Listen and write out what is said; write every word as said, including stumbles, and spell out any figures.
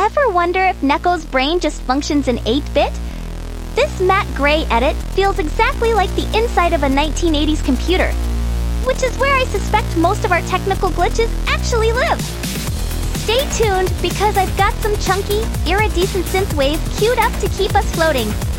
Ever wonder if Neko's brain just functions in eight bit? This matte gray edit feels exactly like the inside of a nineteen eighties computer, which is where I suspect most of our technical glitches actually live. Stay tuned, because I've got some chunky, iridescent synthwave queued up to keep us floating.